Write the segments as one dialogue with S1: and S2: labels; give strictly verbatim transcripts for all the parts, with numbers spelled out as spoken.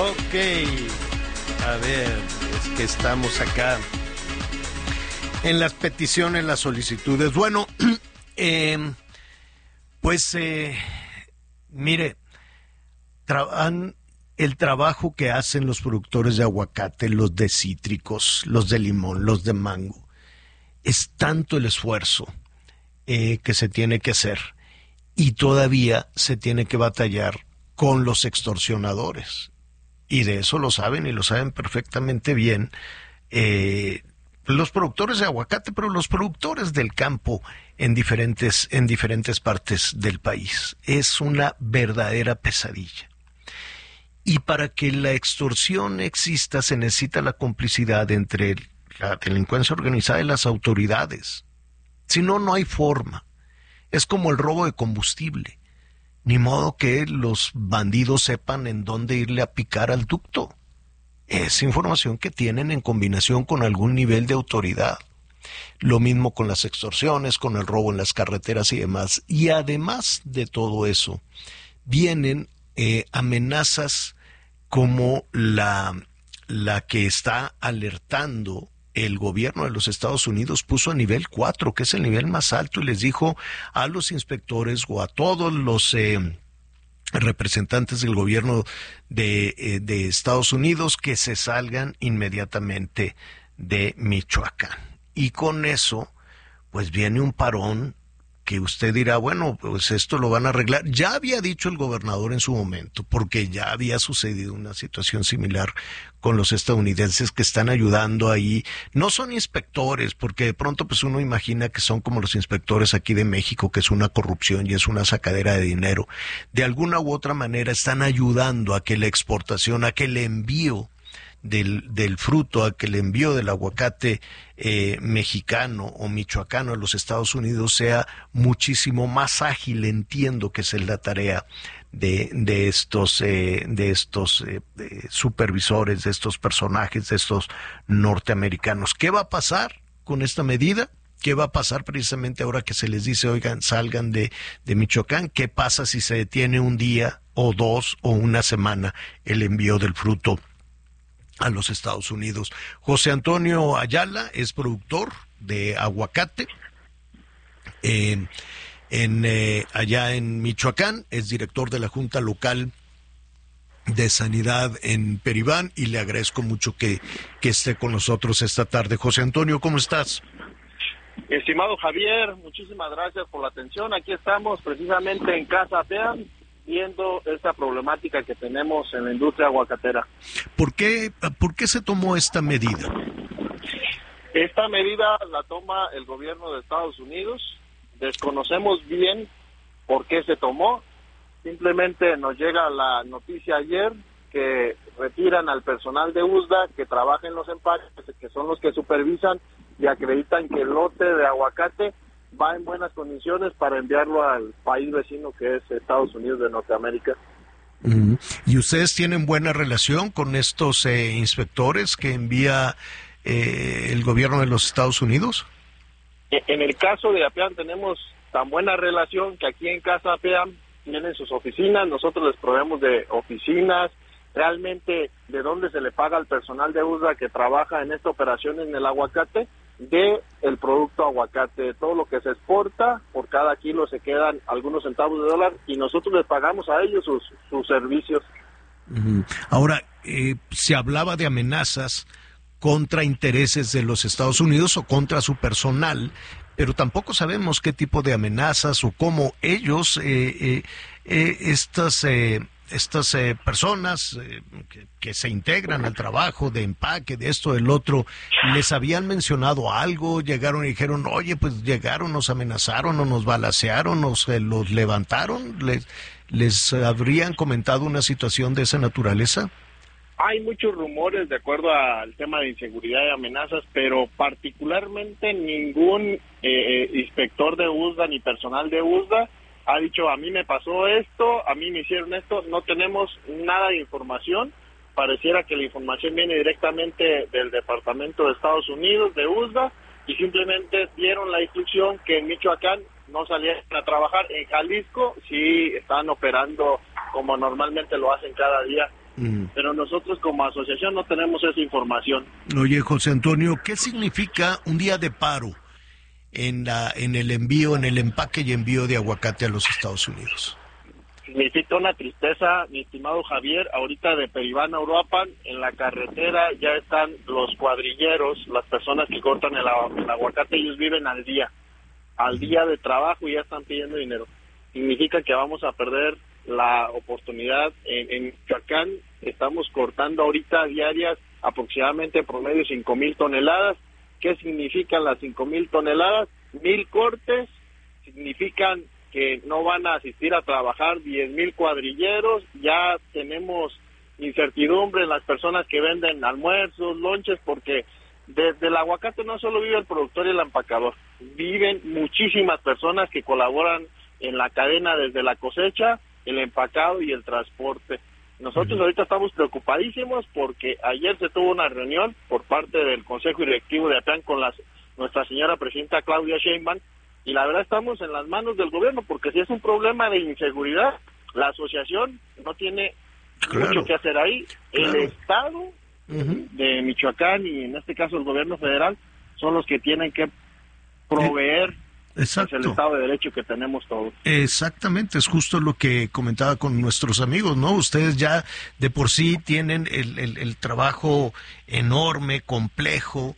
S1: Ok, a ver, es que estamos acá en las peticiones, las solicitudes. Bueno, eh, pues eh, mire, tra- el trabajo que hacen los productores de aguacate, los de cítricos, los de limón, los de mango, es tanto el esfuerzo eh, que se tiene que hacer y todavía se tiene que batallar con los extorsionadores. Y de eso lo saben y lo saben perfectamente bien eh, los productores de aguacate, pero los productores del campo en diferentes, en diferentes partes del país. Es una verdadera pesadilla. Y para que la extorsión exista se necesita la complicidad entre la delincuencia organizada y las autoridades. Si no, no hay forma. Es como el robo de combustible. Ni modo que los bandidos sepan en dónde irle a picar al ducto. Es información que tienen en combinación con algún nivel de autoridad. Lo mismo con las extorsiones, con el robo en las carreteras y demás. Y además de todo eso, vienen eh, amenazas como la, la que está alertando el gobierno de los Estados Unidos, puso a nivel cuatro, que es el nivel más alto, y les dijo a los inspectores o a todos los eh, representantes del gobierno de, eh, de Estados Unidos que se salgan inmediatamente de Michoacán. Y con eso, pues viene un parón que usted dirá, bueno, pues esto lo van a arreglar. Ya había dicho el gobernador en su momento, porque ya había sucedido una situación similar con los estadounidenses que están ayudando ahí. No son inspectores, porque de pronto pues uno imagina que son como los inspectores aquí de México, que es una corrupción y es una sacadera de dinero. De alguna u otra manera están ayudando a que la exportación, a que el envío Del, del fruto, a que el envío del aguacate eh, mexicano o michoacano a los Estados Unidos sea muchísimo más ágil. Entiendo que esa es la tarea de, de estos, eh, de estos eh, de supervisores, de estos personajes, de estos norteamericanos. ¿Qué va a pasar con esta medida? ¿Qué va a pasar precisamente ahora que se les dice, oigan, salgan de, de Michoacán? ¿Qué pasa si se detiene un día o dos o una semana el envío del fruto a los Estados Unidos? José Antonio Ayala es productor de aguacate eh, en eh, allá en Michoacán, es director de la Junta Local de Sanidad en Peribán y le agradezco mucho que, que esté con nosotros esta tarde. José Antonio, ¿cómo estás?
S2: Estimado Javier, muchísimas gracias por la atención. Aquí estamos precisamente en Casa Peam, viendo esta problemática que tenemos en la industria aguacatera.
S1: ¿Por qué, por qué se tomó esta medida?
S2: Esta medida la toma el gobierno de Estados Unidos. Desconocemos bien por qué se tomó. Simplemente nos llega la noticia ayer que retiran al personal de U S D A que trabaja en los empaques, que son los que supervisan y acreditan que el lote de aguacate va en buenas condiciones para enviarlo al país vecino que es Estados Unidos de Norteamérica.
S1: Uh-huh. ¿Y ustedes tienen buena relación con estos eh, inspectores que envía eh, el gobierno de los Estados Unidos?
S2: En el caso de APEAM tenemos tan buena relación que aquí en Casa APEAM tienen sus oficinas, nosotros les proveemos de oficinas, realmente de dónde se le paga al personal de U S D A que trabaja en esta operación en el aguacate, de el producto aguacate, todo lo que se exporta, por cada kilo se quedan algunos centavos de dólar y nosotros les pagamos a ellos sus, sus servicios.
S1: Uh-huh. Ahora, eh, se hablaba de amenazas contra intereses de los Estados Unidos o contra su personal, pero tampoco sabemos qué tipo de amenazas o cómo ellos, eh, eh, eh, estas... Eh, estas eh, personas eh, que, que se integran al trabajo de empaque, de esto, del otro, ¿les habían mencionado algo? Llegaron y dijeron, oye, pues llegaron, nos amenazaron o nos balacearon, nos eh, los levantaron. ¿Les, ¿Les habrían comentado una situación de esa naturaleza?
S2: Hay muchos rumores de acuerdo al tema de inseguridad y amenazas, pero particularmente ningún eh, inspector de U S D A ni personal de U S D A ha dicho, a mí me pasó esto, a mí me hicieron esto. No tenemos nada de información. Pareciera que la información viene directamente del Departamento de Estados Unidos, de U S D A, y simplemente dieron la instrucción que en Michoacán no salieran a trabajar. En Jalisco sí están operando como normalmente lo hacen cada día. Mm. Pero nosotros como asociación no tenemos esa información.
S1: Oye, José Antonio, ¿qué significa un día de paro en la en el envío, en el empaque y envío de aguacate a los Estados Unidos?
S2: Significa una tristeza, mi estimado Javier. Ahorita de Peribán a Uruapan, en la carretera ya están los cuadrilleros, las personas que cortan el, el aguacate. Ellos viven al día, al día de trabajo, y ya están pidiendo dinero. Significa que vamos a perder la oportunidad. En, en Michoacán estamos cortando ahorita diarias aproximadamente promedio cinco mil toneladas. ¿Qué significan las cinco mil toneladas? Mil cortes, significan que no van a asistir a trabajar diez mil cuadrilleros. Ya tenemos incertidumbre en las personas que venden almuerzos, lonches, porque desde el aguacate no solo vive el productor y el empacador, viven muchísimas personas que colaboran en la cadena desde la cosecha, el empacado y el transporte. Nosotros ahorita estamos preocupadísimos porque ayer se tuvo una reunión por parte del Consejo Directivo de APAN con las, nuestra señora presidenta Claudia Sheinbaum, y la verdad estamos en las manos del gobierno, porque si es un problema de inseguridad, la asociación no tiene claro. mucho que hacer ahí. Claro. El Estado uh-huh. de Michoacán y en este caso el gobierno federal son los que tienen que proveer
S1: Exacto.
S2: el Estado de Derecho que tenemos todos.
S1: Exactamente, es justo lo que comentaba con nuestros amigos, ¿no? Ustedes ya de por sí tienen el, el, el trabajo enorme, complejo,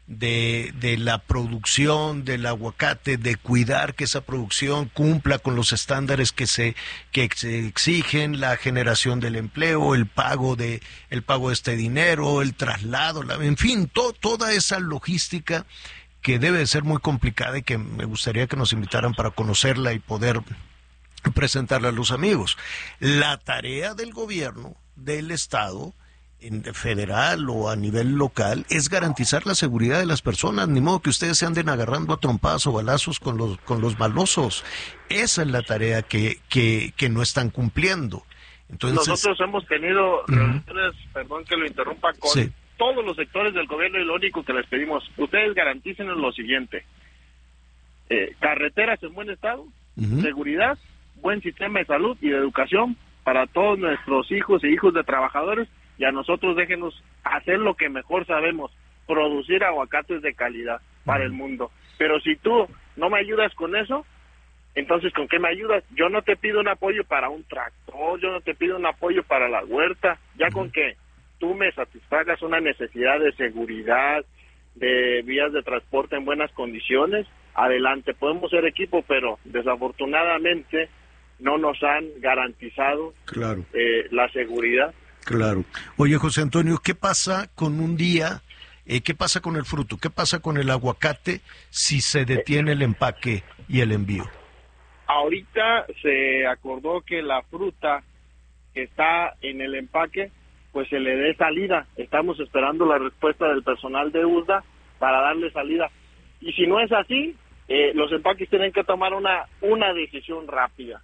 S1: de, de la producción del aguacate, de cuidar que esa producción cumpla con los estándares que se que se exigen, la generación del empleo, el pago de el pago de este dinero, el traslado, la, en fin, to, toda esa logística que debe de ser muy complicada y que me gustaría que nos invitaran para conocerla y poder presentarla a los amigos. La tarea del gobierno, del Estado, en federal o a nivel local, es garantizar la seguridad de las personas, ni modo que ustedes se anden agarrando a trompadas o balazos con los con los malosos. Esa es la tarea que, que, que no están cumpliendo. Entonces,
S2: nosotros hemos tenido uh-huh. reuniones, perdón que lo interrumpa, con sí. todos los sectores del gobierno, y lo único que les pedimos, ustedes garanticen lo siguiente: eh, carreteras en buen estado, uh-huh. seguridad, buen sistema de salud y de educación para todos nuestros hijos e hijos de trabajadores, y a nosotros déjenos hacer lo que mejor sabemos, producir aguacates de calidad para uh-huh. el mundo. Pero si tú no me ayudas con eso, entonces ¿con qué me ayudas? Yo no te pido un apoyo para un tractor, yo no te pido un apoyo para la huerta, ya uh-huh. con que tú me satisfagas una necesidad de seguridad, de vías de transporte en buenas condiciones, adelante, podemos ser equipo, pero desafortunadamente no nos han garantizado
S1: claro.
S2: eh, la seguridad.
S1: Claro. Oye, José Antonio, ¿qué pasa con un día, eh, qué pasa con el fruto, qué pasa con el aguacate si se detiene el empaque y el envío?
S2: Ahorita se acordó que la fruta que está en el empaque pues se le dé salida. Estamos esperando la respuesta del personal de U S D A para darle salida. Y si no es así, eh, los empaques tienen que tomar una una decisión rápida.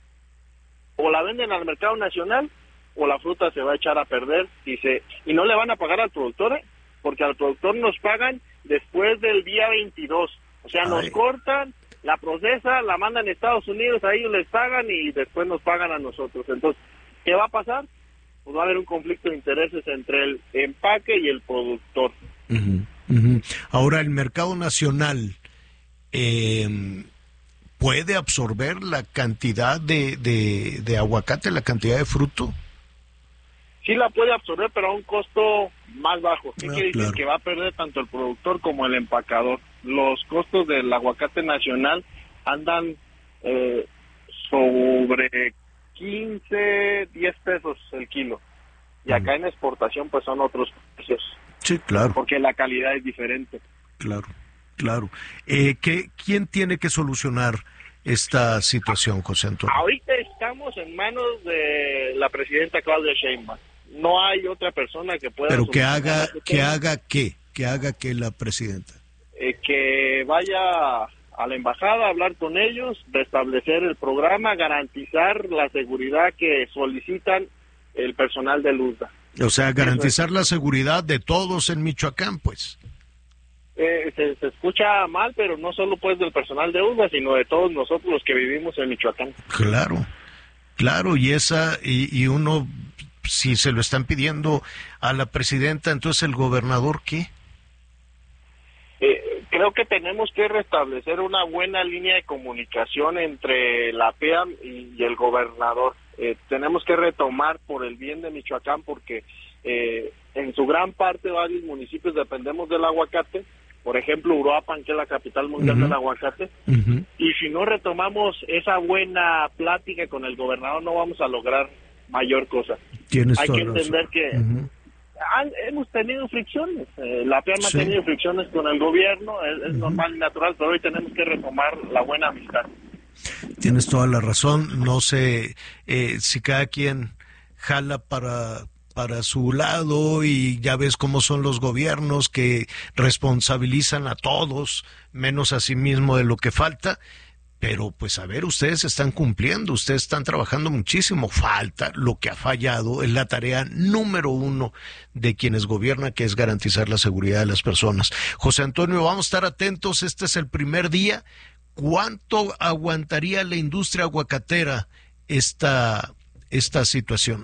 S2: O la venden al mercado nacional, o la fruta se va a echar a perder y se y no le van a pagar al productor, ¿eh? Porque al productor nos pagan después del día veintidós. O sea, Ay. nos cortan, la procesan, la mandan a Estados Unidos, a ellos les pagan y después nos pagan a nosotros. Entonces, ¿qué va a pasar? Pues va a haber un conflicto de intereses entre el empaque y el productor.
S1: Uh-huh, uh-huh. Ahora, el mercado nacional eh, puede absorber la cantidad de, de, de aguacate, la cantidad de fruto.
S2: Sí la puede absorber, pero a un costo más bajo. ¿Qué
S1: ah,
S2: quiere decir?
S1: Claro.
S2: Que va a perder tanto el productor como el empacador. Los costos del aguacate nacional andan eh, sobre quince, diez pesos el kilo. Y acá en exportación pues son otros precios.
S1: Sí, claro.
S2: Porque la calidad es diferente.
S1: Claro, claro. Eh, ¿qué, ¿Quién tiene que solucionar esta situación, José Antonio?
S2: Ahorita estamos en manos de la presidenta Claudia Sheinbaum. No hay otra persona que pueda...
S1: Pero que haga, que haga qué, que haga que la presidenta.
S2: Eh, que vaya a la embajada a hablar con ellos, restablecer el programa, garantizar la seguridad que solicitan el personal del U S D A.
S1: O sea, garantizar la seguridad de todos en Michoacán, pues.
S2: Eh, se, se escucha mal, pero no solo pues del personal de U S D A, sino de todos nosotros los que vivimos en Michoacán.
S1: Claro, Claro, y esa, y, y uno, si se lo están pidiendo a la presidenta, entonces el gobernador, ¿qué?
S2: Eh, creo que tenemos que restablecer una buena línea de comunicación entre la P E A M y, y el gobernador. Eh, tenemos que retomar por el bien de Michoacán, porque eh, en su gran parte varios municipios dependemos del aguacate. Por ejemplo, Uruapan, que es la capital mundial uh-huh. del aguacate. Uh-huh. Y si no retomamos esa buena plática con el gobernador, no vamos a lograr mayor cosa.
S1: Tienes
S2: Hay que entender
S1: razón.
S2: que
S1: uh-huh.
S2: han, hemos tenido fricciones. Eh, la P E A M
S1: sí.
S2: ha tenido fricciones con el gobierno, es, es uh-huh. normal y natural, pero hoy tenemos que retomar la buena amistad.
S1: Tienes toda la razón. No sé eh, si cada quien jala para... para su lado, y ya ves cómo son los gobiernos que responsabilizan a todos, menos a sí mismo de lo que falta. Pero pues a ver, ustedes están cumpliendo, ustedes están trabajando muchísimo. Falta, lo que ha fallado es la tarea número uno de quienes gobiernan, que es garantizar la seguridad de las personas. José Antonio, vamos a estar atentos, este es el primer día. ¿Cuánto aguantaría la industria aguacatera esta, esta situación?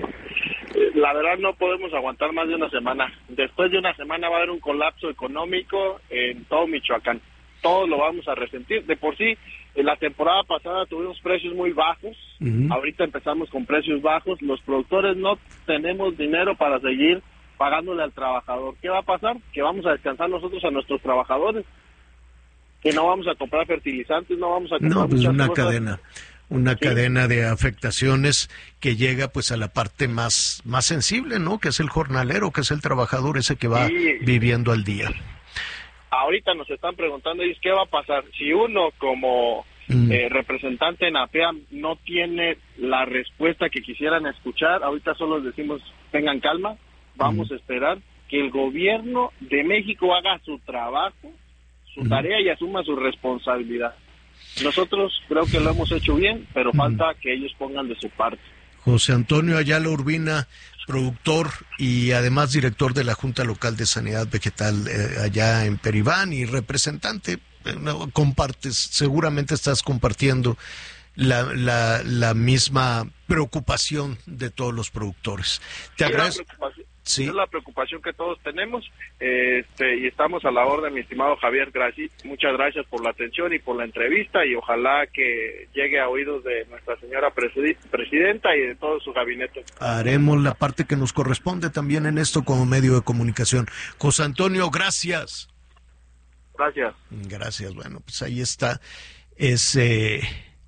S2: La verdad no podemos aguantar más de una semana. Después de una semana va a haber un colapso económico en todo Michoacán. Todos lo vamos a resentir. De por sí, en la temporada pasada tuvimos precios muy bajos. Uh-huh. Ahorita empezamos con precios bajos. Los productores no tenemos dinero para seguir pagándole al trabajador. ¿Qué va a pasar? Que vamos a descansar nosotros a nuestros trabajadores. Que no vamos a comprar fertilizantes, no vamos a comprar
S1: No, pues
S2: muchas
S1: una
S2: cosas.
S1: cadena. Una sí. cadena de afectaciones que llega pues a la parte más más sensible, ¿no? Que es el jornalero, que es el trabajador ese que va sí. viviendo al día.
S2: Ahorita nos están preguntando, ¿qué va a pasar? Si uno como mm. eh, representante en A P E A M no tiene la respuesta que quisieran escuchar, ahorita solo les decimos, tengan calma, vamos mm. a esperar que el gobierno de México haga su trabajo, su mm. tarea y asuma su responsabilidad. Nosotros creo que lo hemos hecho bien, pero falta que ellos pongan de su parte.
S1: José Antonio Ayala Urbina, productor y además director de la Junta Local de Sanidad Vegetal eh, allá en Peribán y representante, eh, compartes, seguramente estás compartiendo la, la, la misma preocupación de todos los productores. Te
S2: sí,
S1: agradezco.
S2: Sí. Es la preocupación que todos tenemos este, y estamos a la orden, mi estimado Javier. Gracias, muchas gracias por la atención y por la entrevista, y ojalá que llegue a oídos de nuestra señora presidi- presidenta y de todo su gabinete.
S1: Haremos la parte que nos corresponde también en esto como medio de comunicación. José Antonio, gracias.
S2: Gracias.
S1: Gracias, bueno, pues ahí está. Es, eh,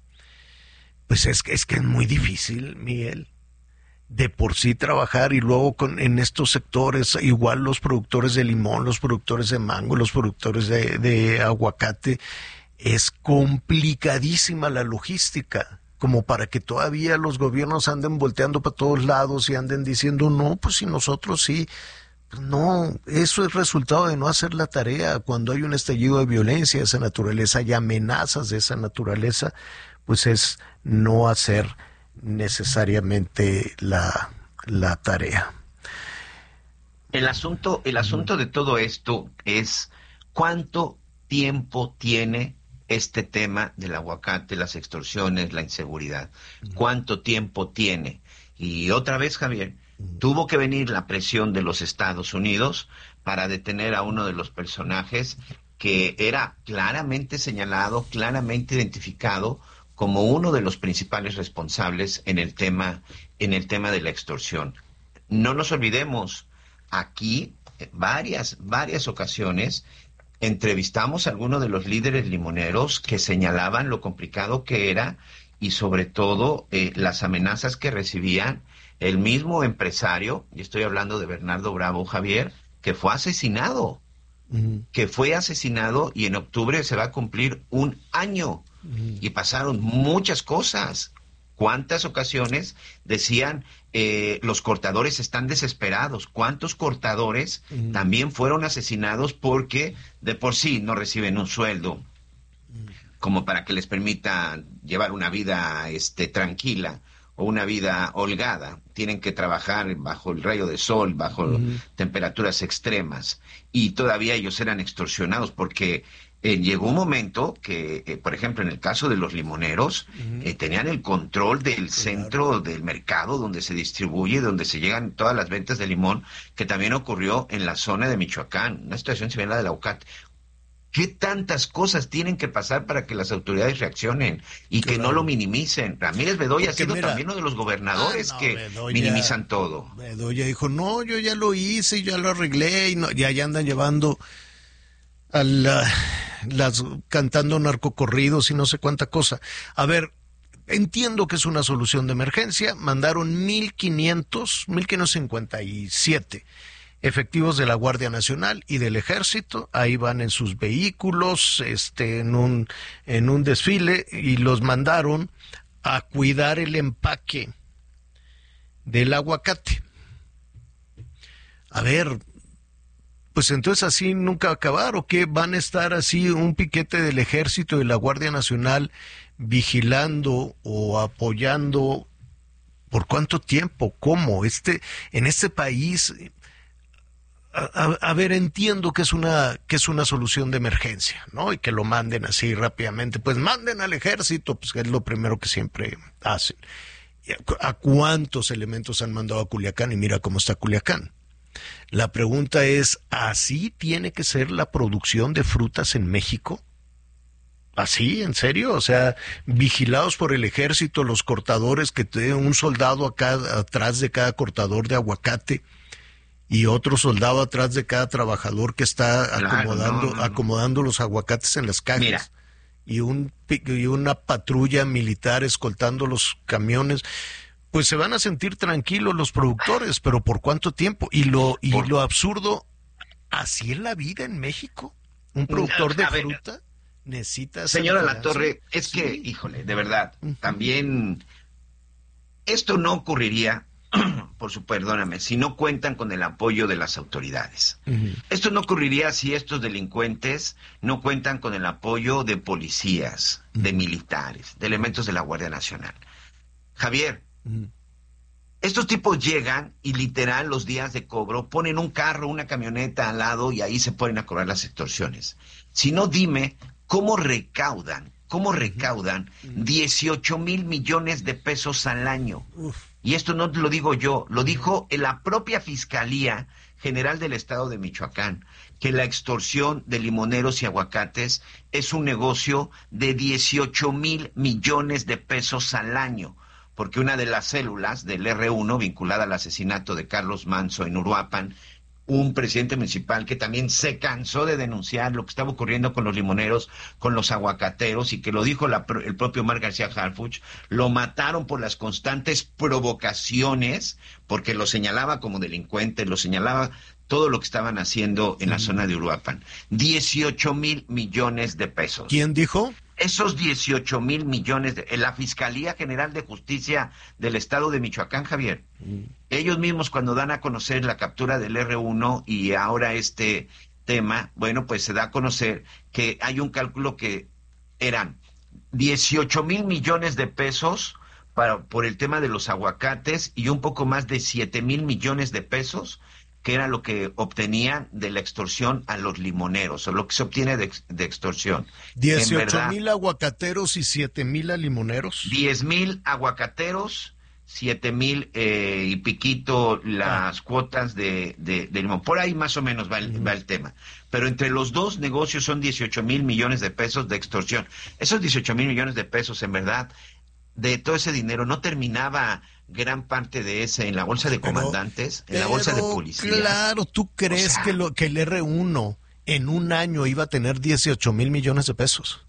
S1: pues es que, es que es muy difícil, Miguel. De por sí trabajar y luego con en estos sectores, igual los productores de limón, los productores de mango, los productores de, de aguacate, es complicadísima la logística, como para que todavía los gobiernos anden volteando para todos lados y anden diciendo, no, pues si nosotros sí. No, eso es resultado de no hacer la tarea. Cuando hay un estallido de violencia de esa naturaleza y amenazas de esa naturaleza, pues es no hacer necesariamente la, la tarea.
S3: El asunto, el asunto de todo esto es cuánto tiempo tiene este tema del aguacate, las extorsiones, la inseguridad. ¿Cuánto tiempo tiene? Y otra vez, Javier, tuvo que venir la presión de los Estados Unidos para detener a uno de los personajes que era claramente señalado, claramente identificado como uno de los principales responsables en el tema, en el tema de la extorsión. No nos olvidemos, aquí, varias, varias ocasiones, entrevistamos a algunos de los líderes limoneros que señalaban lo complicado que era y sobre todo eh, las amenazas que recibían el mismo empresario, y estoy hablando de Bernardo Bravo, Javier, que fue asesinado, uh-huh. que fue asesinado y en octubre se va a cumplir un año. Y pasaron muchas cosas. ¿Cuántas ocasiones decían eh, los cortadores están desesperados? ¿Cuántos cortadores uh-huh. también fueron asesinados porque de por sí no reciben un sueldo uh-huh. como para que les permita llevar una vida este, tranquila? o una vida holgada, tienen que trabajar bajo el rayo de sol, bajo uh-huh. temperaturas extremas, y todavía ellos eran extorsionados porque eh, llegó un momento que, eh, por ejemplo, en el caso de los limoneros, uh-huh. eh, tenían el control del claro. centro del mercado donde se distribuye, donde se llegan todas las ventas de limón, que también ocurrió en la zona de Michoacán, una situación similar a la del aguacate. ¿Qué tantas cosas tienen que pasar para que las autoridades reaccionen y claro. que no lo minimicen? Ramírez Bedoya Porque ha sido mira, también uno de los gobernadores ah, no, que Bedoya, minimizan todo.
S1: Bedoya dijo, no, yo ya lo hice, ya lo arreglé, y no, ya, ya andan llevando a la, las cantando narcocorridos y no sé cuánta cosa. A ver, entiendo que es una solución de emergencia, mandaron mil quinientos, mil quinientos cincuenta y siete efectivos de la Guardia Nacional y del Ejército, ahí van en sus vehículos, este, en un, en un desfile, y los mandaron a cuidar el empaque del aguacate. A ver, pues entonces así nunca va a acabar, ¿o qué? ¿Van a estar así un piquete del Ejército y de la Guardia Nacional vigilando o apoyando? ¿Por cuánto tiempo? ¿Cómo? Este, en este país... A, a ver, entiendo que es una que es una solución de emergencia, ¿no? Y que lo manden así rápidamente. Pues manden al ejército, pues que es lo primero que siempre hacen. ¿A cuántos elementos han mandado a Culiacán? Y mira cómo está Culiacán. La pregunta es, ¿así tiene que ser la producción de frutas en México? ¿Así? ¿En serio? O sea, vigilados por el ejército, los cortadores, que tienen un soldado acá atrás de cada cortador de aguacate, y otro soldado atrás de cada trabajador que está acomodando, claro, no, no, no. acomodando los aguacates en las cajas. Mira. Y, un, y una patrulla militar escoltando los camiones. Pues se van a sentir tranquilos los productores, pero ¿por cuánto tiempo? Y lo y por... lo absurdo, ¿así es la vida en México? ¿Un productor de ver, fruta necesita...
S3: Señora Latorre, es sí. que, híjole, de verdad, uh-huh. también esto no ocurriría... por su perdóname, si no cuentan con el apoyo de las autoridades. Uh-huh. Esto no ocurriría si estos delincuentes no cuentan con el apoyo de policías, uh-huh. de militares, de elementos de la Guardia Nacional. Javier, uh-huh. estos tipos llegan y literal los días de cobro ponen un carro, una camioneta al lado y ahí se ponen a cobrar las extorsiones. Si no, dime cómo recaudan, cómo recaudan uh-huh. dieciocho mil millones de pesos al año. Uf. Y esto no lo digo yo, lo dijo la propia Fiscalía General del Estado de Michoacán, que la extorsión de limoneros y aguacates es un negocio de dieciocho mil millones de pesos al año, porque una de las células del erre uno vinculada al asesinato de Carlos Manso en Uruapan, un presidente municipal que también se cansó de denunciar lo que estaba ocurriendo con los limoneros, con los aguacateros, y que lo dijo la, el propio Omar García Harfuch, lo mataron por las constantes provocaciones, porque lo señalaba como delincuente, lo señalaba todo lo que estaban haciendo en la zona de Uruapan. dieciocho mil millones de pesos.
S1: ¿Quién dijo?
S3: Esos dieciocho mil millones, de, en la Fiscalía General de Justicia del Estado de Michoacán, Javier. Mm. Ellos mismos, cuando dan a conocer la captura del erre uno y ahora este tema, bueno, pues se da a conocer que hay un cálculo que eran dieciocho mil millones de pesos para, por el tema de los aguacates, y un poco más de siete mil millones de pesos, que era lo que obtenían de la extorsión a los limoneros, o lo que se obtiene de, de extorsión.
S1: dieciocho mil aguacateros y siete mil a limoneros.
S3: diez mil aguacateros, siete mil eh, y piquito las ah. cuotas de, de, de limón. Por ahí más o menos va el, uh-huh. va el tema. Pero entre los dos negocios son dieciocho mil millones de pesos de extorsión. Esos dieciocho mil millones de pesos, en verdad, de todo ese dinero no terminaba gran parte de ese en la bolsa de comandantes, pero, en la bolsa de policía.
S1: Claro, ¿tú crees o sea, que, lo, que el erre uno en un año iba a tener dieciocho mil millones de pesos?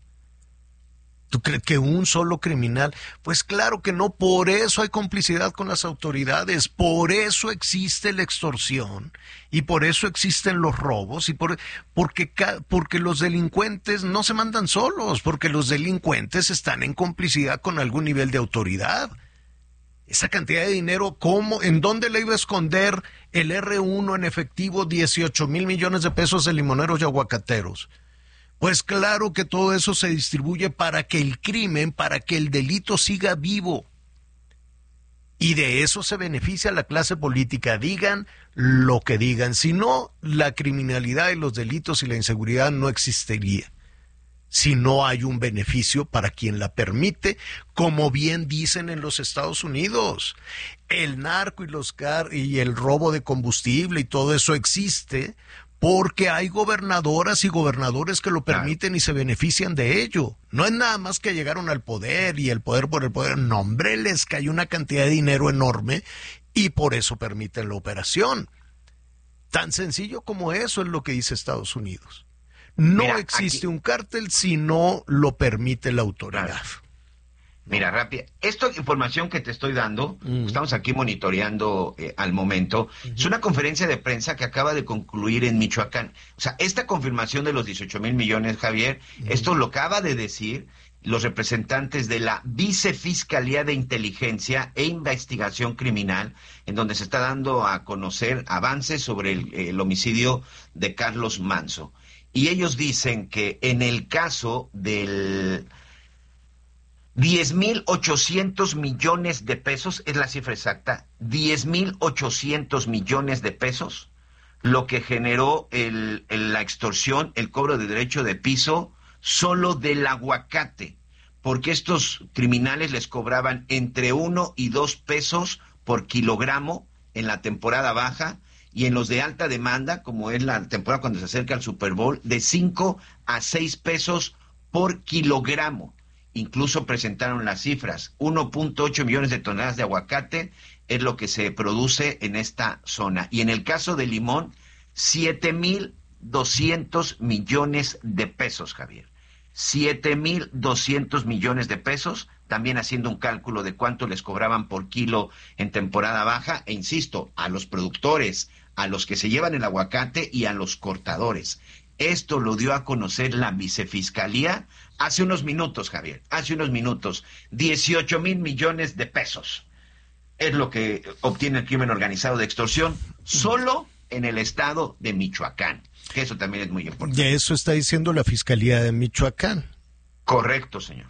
S1: ¿Tú crees que un solo criminal? Pues claro que no, por eso hay complicidad con las autoridades, por eso existe la extorsión y por eso existen los robos y por porque porque los delincuentes no se mandan solos, porque los delincuentes están en complicidad con algún nivel de autoridad. Esa cantidad de dinero, ¿cómo? ¿En dónde le iba a esconder el erre uno en efectivo dieciocho mil millones de pesos de limoneros y aguacateros? Pues claro que todo eso se distribuye para que el crimen, para que el delito siga vivo. Y de eso se beneficia la clase política, digan lo que digan. Si no, la criminalidad y los delitos y la inseguridad no existiría. Si no hay un beneficio para quien la permite, como bien dicen en los Estados Unidos. El narco y los car y el robo de combustible y todo eso existe porque hay gobernadoras y gobernadores que lo permiten y se benefician de ello. No es nada más que llegaron al poder y el poder por el poder. No, hombre, les cayó una cantidad de dinero enorme y por eso permiten la operación. Tan sencillo como eso es lo que dice Estados Unidos. No Mira, existe aquí... un cártel si no lo permite la autoridad. Claro.
S3: Mira, rápida, esta información que te estoy dando, mm. estamos aquí monitoreando eh, al momento, uh-huh. es una conferencia de prensa que acaba de concluir en Michoacán. O sea, esta confirmación de los dieciocho mil millones, Javier, uh-huh. esto lo acaba de decir los representantes de la Vicefiscalía de Inteligencia e Investigación Criminal, en donde se está dando a conocer avances sobre el, el homicidio de Carlos Manzo. Y ellos dicen que en el caso del... diez mil ochocientos millones de pesos, es la cifra exacta, diez mil ochocientos millones de pesos, lo que generó el, el, la extorsión, el cobro de derecho de piso, solo del aguacate, porque estos criminales les cobraban entre uno y dos pesos por kilogramo en la temporada baja, y en los de alta demanda, como es la temporada cuando se acerca al Super Bowl, de cinco a seis pesos por kilogramo. Incluso presentaron las cifras, uno punto ocho millones de toneladas de aguacate es lo que se produce en esta zona. Y en el caso de limón, siete mil doscientos millones de pesos, Javier. siete mil doscientos millones de pesos, también haciendo un cálculo de cuánto les cobraban por kilo en temporada baja, e insisto, a los productores, a los que se llevan el aguacate y a los cortadores. Esto lo dio a conocer la Vicefiscalía hace unos minutos, Javier, hace unos minutos. dieciocho mil millones de pesos es lo que obtiene el crimen organizado de extorsión solo en el estado de Michoacán, que eso también es muy importante.
S1: Y eso está diciendo la Fiscalía de Michoacán.
S3: Correcto, señor.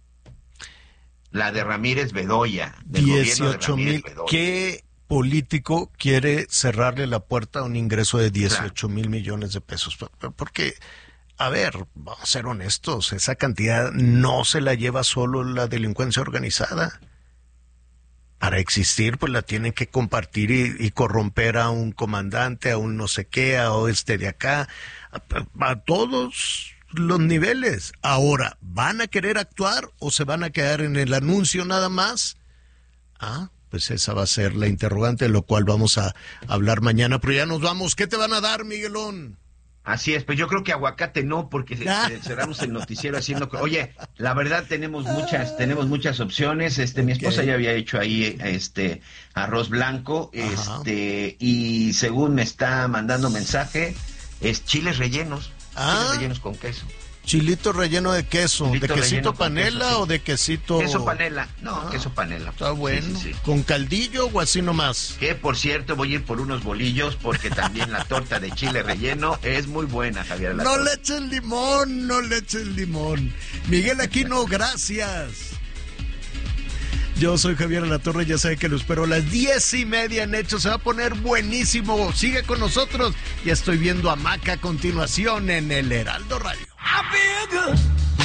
S3: La de Ramírez Bedoya, del gobierno de Ramírez Bedoya.
S1: ¿Qué político quiere cerrarle la puerta a un ingreso de dieciocho mil claro. millones de pesos? Porque, a ver, vamos a ser honestos, esa cantidad no se la lleva solo la delincuencia organizada. Para existir, pues la tienen que compartir y, y corromper a un comandante, a un no sé qué, a este de acá, a, a todos los niveles. Ahora, ¿van a querer actuar o se van a quedar en el anuncio nada más? Ah, pues esa va a ser la interrogante, de lo cual vamos a hablar mañana, pero ya nos vamos. ¿Qué te van a dar, Miguelón?
S3: Así es, pues yo creo que aguacate no, porque cerramos el noticiero haciendo que, oye, la verdad tenemos muchas, tenemos muchas opciones. Este, mi esposa okay. ya había hecho ahí este arroz blanco, Ajá. este, y según me está mandando mensaje, es chiles rellenos, ah. chiles rellenos con queso.
S1: Chilito relleno de queso, Chilito ¿de quesito panela queso, sí. o de quesito?
S3: Queso panela, no, ah, queso panela.
S1: Está bueno, sí, sí, sí. ¿Con caldillo o así nomás?
S3: Que por cierto voy a ir por unos bolillos porque también la torta de chile relleno es muy buena, Javier.
S1: No le echen limón, no le echen limón. Miguel Aquino, gracias. Yo soy Javier Alatorre, ya sabe que lo espero a las diez y media en Hechos. Se va a poner buenísimo. Sigue con nosotros. Ya estoy viendo a Maca a continuación en el Heraldo Radio. I feel good.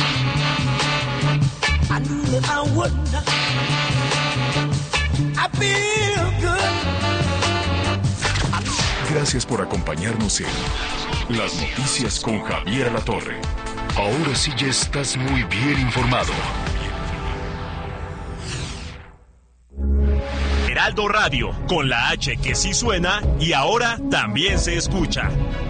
S1: I knew that I would not. I feel good.
S4: Gracias por acompañarnos en Las Noticias con Javier Alatorre. Ahora sí ya estás muy bien informado.
S5: Heraldo Radio, con la H que sí suena y ahora también se escucha.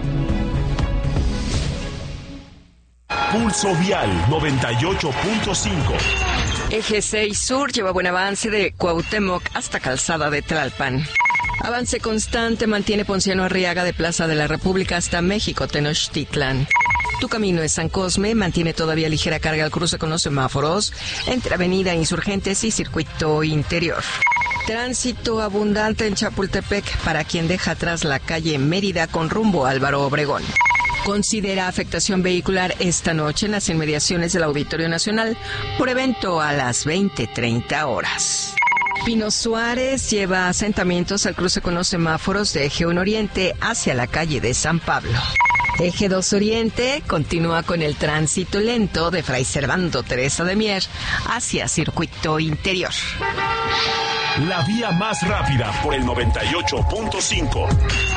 S5: Pulso Vial noventa y ocho punto cinco.
S6: Eje seis Sur lleva buen avance de Cuauhtémoc hasta Calzada de Tlalpan. Avance constante mantiene Ponciano Arriaga de Plaza de la República hasta México Tenochtitlan. Tu Camino de San Cosme mantiene todavía ligera carga al cruce con los semáforos entre Avenida Insurgentes y Circuito Interior. Tránsito abundante en Chapultepec para quien deja atrás la calle Mérida con rumbo a Álvaro Obregón. Considera afectación vehicular esta noche en las inmediaciones del Auditorio Nacional por evento a las veinte treinta horas. Pino Suárez lleva asentamientos al cruce con los semáforos de Eje uno Oriente hacia la calle de San Pablo. Eje dos Oriente continúa con el tránsito lento de Fray Servando Teresa de Mier hacia Circuito Interior.
S5: La vía más rápida por el noventa y ocho punto cinco.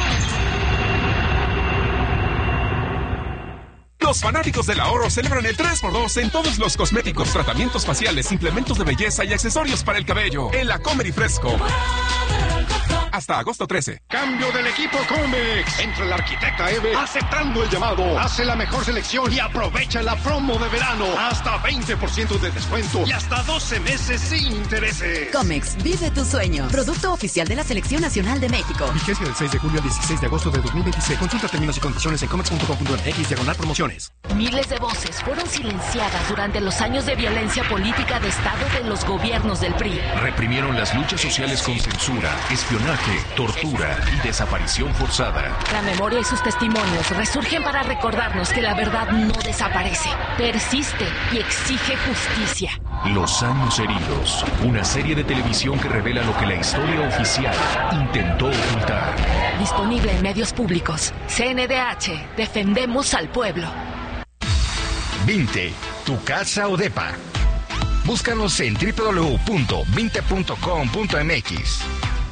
S7: Los fanáticos del ahorro celebran el tres por dos en todos los cosméticos, tratamientos faciales, implementos de belleza y accesorios para el cabello. En la Comer y Fresco. Hasta agosto trece.
S8: Cambio del equipo Comex. Entra el arquitecta Eve aceptando el llamado. Hace la mejor selección y aprovecha la promo de verano. Hasta veinte por ciento de descuento y hasta doce meses sin intereses.
S9: Comex, vive tu sueño. Producto oficial de la Selección Nacional de México.
S10: Vigencia del seis de julio al dieciséis de agosto de dos mil veintiséis. Consulta términos y condiciones en comex punto com punto m x diagonal promociones.
S11: Miles de voces fueron silenciadas durante los años de violencia política de Estado de los gobiernos del P R I.
S4: Reprimieron las luchas sociales con censura, espionaje, tortura y desaparición forzada.
S11: La memoria y sus testimonios resurgen para recordarnos que la verdad no desaparece, persiste y exige justicia.
S4: Los años heridos, una serie de televisión que revela lo que la historia oficial intentó ocultar.
S11: Disponible en medios públicos. C N D H, defendemos al pueblo.
S12: Vinte, tu casa o depa. Búscanos en doble u doble u doble u punto vinte punto com punto m x.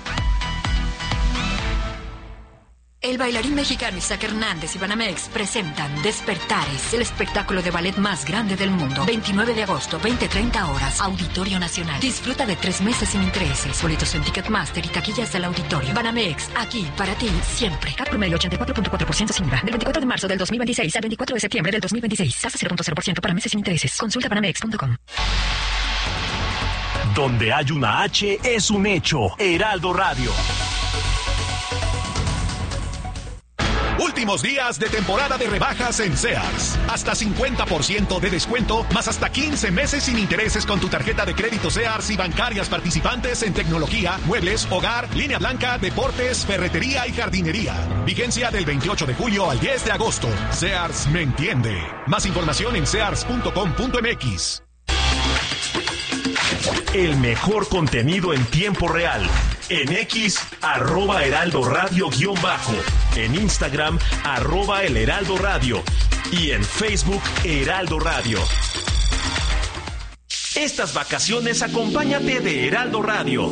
S9: El bailarín mexicano Isaac Hernández y Banamex presentan Despertares, el espectáculo de ballet más grande del mundo. veintinueve de agosto, veinte treinta horas, Auditorio Nacional. Disfruta de tres meses sin intereses. Boletos en Ticketmaster y taquillas del auditorio. Banamex, aquí para ti siempre. C A P promedio ochenta y cuatro punto cuatro por ciento sin I V A. Del veinticuatro de marzo del dos mil veintiséis al veinticuatro de septiembre del dos mil veintiséis. Tasa cero punto cero por ciento para meses sin intereses. Consulta banamex punto com.
S5: Donde hay una H es un hecho. Heraldo Radio.
S13: Últimos días de temporada de rebajas en Sears. Hasta cincuenta por ciento de descuento, más hasta quince meses sin intereses con tu tarjeta de crédito Sears y bancarias participantes en tecnología, muebles, hogar, línea blanca, deportes, ferretería y jardinería. Vigencia del veintiocho de julio al diez de agosto. Sears me entiende. Más información en sears punto com punto m x.
S5: El mejor contenido en tiempo real. En X, arroba Heraldo Radio guión bajo. En Instagram, arroba El Heraldo Radio. Y en Facebook, Heraldo Radio. Estas vacaciones, acompáñate de Heraldo Radio.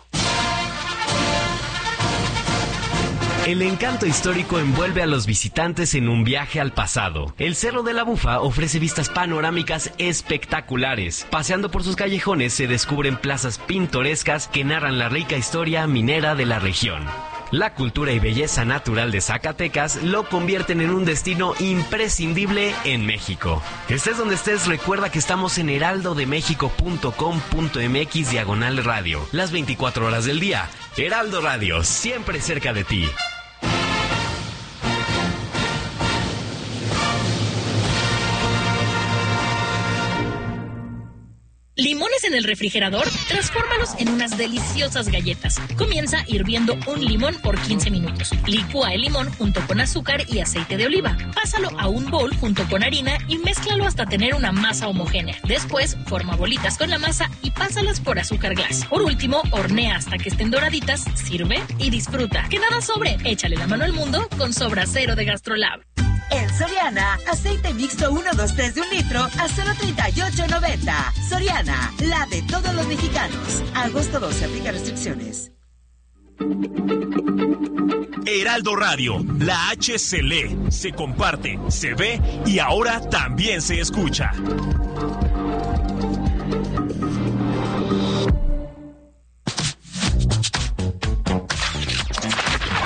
S14: El encanto histórico envuelve a los visitantes en un viaje al pasado. El Cerro de la Bufa ofrece vistas panorámicas espectaculares. Paseando por sus callejones se descubren plazas pintorescas que narran la rica historia minera de la región. La cultura y belleza natural de Zacatecas lo convierten en un destino imprescindible en México. Estés donde estés, recuerda que estamos en heraldo de méxico punto com punto m x diagonal radio. Las veinticuatro horas del día. Heraldo Radio, siempre cerca de ti.
S15: ¿Limones en el refrigerador? Transfórmalos en unas deliciosas galletas. Comienza hirviendo un limón por quince minutos. Licúa el limón junto con azúcar y aceite de oliva. Pásalo a un bowl junto con harina y mézclalo hasta tener una masa homogénea. Después, forma bolitas con la masa y pásalas por azúcar glass. Por último, hornea hasta que estén doraditas, sirve y disfruta. Que nada sobre, échale la mano al mundo con Sobra Cero de Gastrolab.
S16: En Soriana, aceite mixto uno, dos, tres de un litro a solo treinta y ocho noventa. Soriana, la de todos los mexicanos. Agosto doce, aplica restricciones.
S5: Heraldo Radio, la H se lee, se comparte, se ve y ahora también se escucha.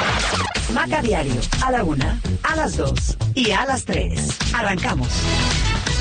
S16: Maca Diario, a la una, a las dos y a las tres. Arrancamos.